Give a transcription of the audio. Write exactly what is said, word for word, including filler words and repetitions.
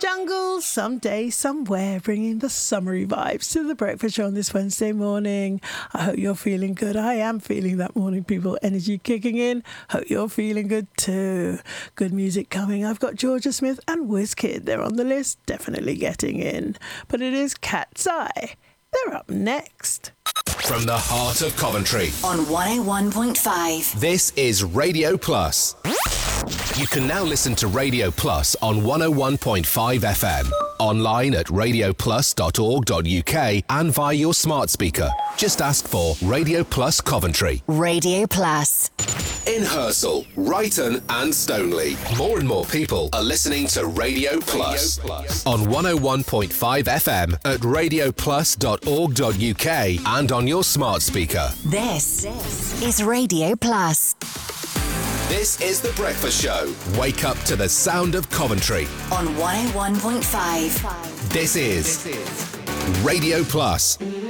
Jungle, someday, somewhere, bringing the summery vibes to the breakfast show on this Wednesday morning. I hope you're feeling good. I am feeling that morning, people. Energy kicking in. Hope you're feeling good too. Good music coming. I've got Georgia Smith and Wizkid. They're on the list, definitely getting in. But it is Cat's Eye. They're up next. From the heart of Coventry. On one oh one point five. This is Radio Plus. You can now listen to Radio Plus on one oh one point five F M, online at radio plus dot org dot U K and via your smart speaker. Just ask for Radio Plus Coventry. Radio Plus. In Hersal, Brighton and Stoneleigh, more and more people are listening to Radio Plus, Radio Plus. On one oh one point five F M at radio plus dot org dot U K and on your smart speaker. This, this is Radio Plus. This is The Breakfast Show. Wake up to the sound of Coventry. On one oh one point five. This is Radio Plus.